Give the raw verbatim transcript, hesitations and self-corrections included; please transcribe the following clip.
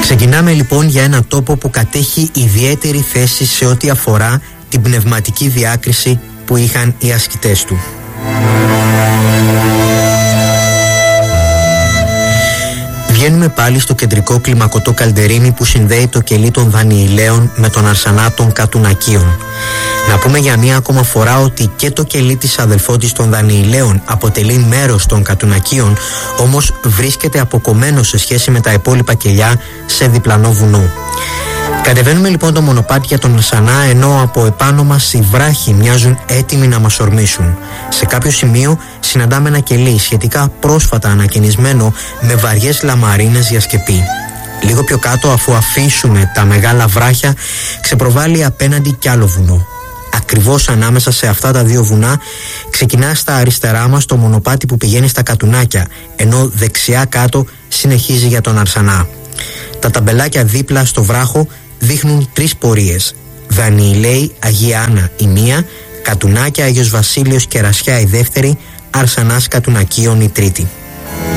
Ξεκινάμε λοιπόν για ένα τόπο που κατέχει ιδιαίτερη θέση σε ό,τι αφορά την πνευματική διάκριση που είχαν οι ασκητές του. Βγαίνουμε πάλι στο κεντρικό κλιμακωτό καλντερίμι που συνδέει το κελί των Δανιηλαίων με τον Αρσανά των Κατουνακίων. Να πούμε για μία ακόμα φορά ότι και το κελί της αδελφότης των Δανιηλαίων αποτελεί μέρος των Κατουνακίων, όμως βρίσκεται αποκομμένο σε σχέση με τα υπόλοιπα κελιά σε διπλανό βουνό. Κατεβαίνουμε λοιπόν το μονοπάτι για τον Αρσανά, ενώ από επάνω μας οι βράχοι μοιάζουν έτοιμοι να μας ορμήσουν. Σε κάποιο σημείο συναντάμε ένα κελί σχετικά πρόσφατα ανακαινισμένο με βαριές λαμαρίνες για σκεπή. Λίγο πιο κάτω, αφού αφήσουμε τα μεγάλα βράχια, ξεπροβάλλει απέναντι κι άλλο βουνό. Ακριβώς ανάμεσα σε αυτά τα δύο βουνά ξεκινά στα αριστερά μας το μονοπάτι που πηγαίνει στα Κατουνάκια, ενώ δεξιά κάτω συνεχίζει για τον Αρσανά. Τα ταμπελάκια δίπλα στο βράχο δείχνουν τρεις πορείες: Δανιηλαίοι Αγία Άννα η μία, Κατουνάκια Άγιος Βασίλειος Κερασιά η δεύτερη, Αρσανάς Κατουνακίων η τρίτη.